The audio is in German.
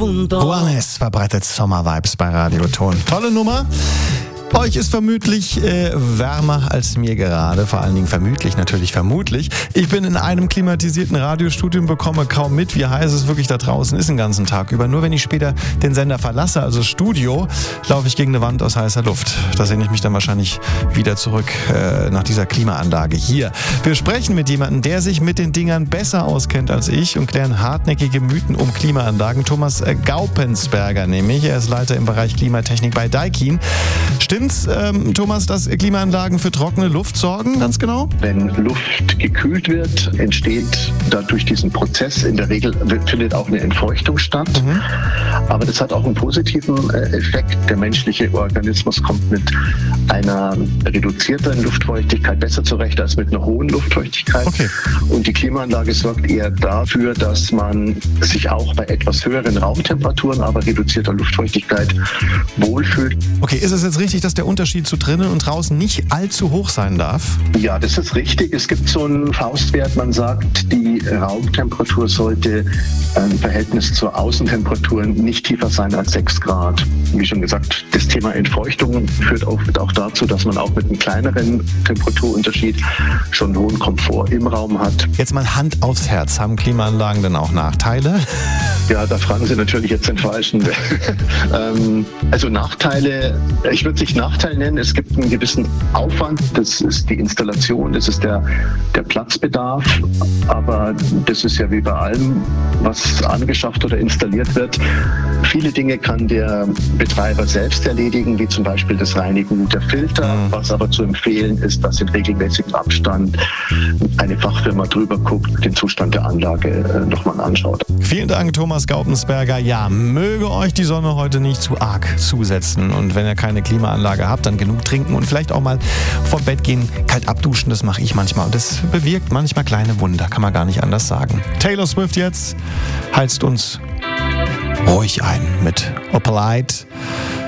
Juanes verbreitet Sommervibes bei Radioton. Tolle Nummer. Euch ist vermutlich wärmer als mir gerade, vor allen Dingen vermutlich. Ich bin in einem klimatisierten Radiostudio und bekomme kaum mit, wie heiß es wirklich da draußen ist den ganzen Tag über. Nur wenn ich später den Sender verlasse, also Studio, laufe ich gegen eine Wand aus heißer Luft. Da sehne ich mich dann wahrscheinlich wieder zurück nach dieser Klimaanlage hier. Wir sprechen mit jemandem, der sich mit den Dingern besser auskennt als ich und klären hartnäckige Mythen um Klimaanlagen. Thomas Gaupensberger nämlich. Er ist Leiter im Bereich Klimatechnik bei Daikin. Stimmt's, Thomas, dass Klimaanlagen für trockene Luft sorgen, ganz genau? Wenn Luft gekühlt wird, entsteht dadurch diesen Prozess. In der Regel findet auch eine Entfeuchtung statt. Aber das hat auch einen positiven Effekt. Der menschliche Organismus kommt mit einer reduzierten Luftfeuchtigkeit besser zurecht als mit einer hohen Luftfeuchtigkeit. Okay. Und die Klimaanlage sorgt eher dafür, dass man sich auch bei etwas höheren Raumtemperaturen, aber reduzierter Luftfeuchtigkeit wohlfühlt. Okay, ist es jetzt richtig, dass der Unterschied zu drinnen und draußen nicht allzu hoch sein darf? Ja, das ist richtig. Es gibt so einen Faustwert, man sagt, die Raumtemperatur sollte im Verhältnis zur Außentemperatur nicht tiefer sein als 6 Grad. Wie schon gesagt, das Thema Entfeuchtung führt auch dazu, dass man auch mit einem kleineren Temperaturunterschied schon einen hohen Komfort im Raum hat. Jetzt mal Hand aufs Herz. Haben Klimaanlagen denn auch Nachteile? Ja, da fragen Sie natürlich jetzt den Falschen. Also Nachteile, ich würde es nicht Nachteil nennen, es gibt einen gewissen Aufwand, das ist die Installation, das ist der Platzbedarf, aber das ist ja wie bei allem, was angeschafft oder installiert wird. Viele Dinge kann der Betreiber selbst erledigen, wie zum Beispiel das Reinigen der Filter, was aber zu empfehlen ist, dass in regelmäßigem Abstand eine Fachfirma drüber guckt, den Zustand der Anlage nochmal anschaut. Vielen Dank, Thomas Gaupensberger. Ja, möge euch die Sonne heute nicht zu arg zusetzen. Und wenn ihr keine Klimaanlage habt, dann genug trinken und vielleicht auch mal vom Bett gehen, kalt abduschen. Das mache ich manchmal. Und das bewirkt manchmal kleine Wunder, kann man gar nicht anders sagen. Taylor Swift jetzt heizt uns ruhig ein mit Opalite.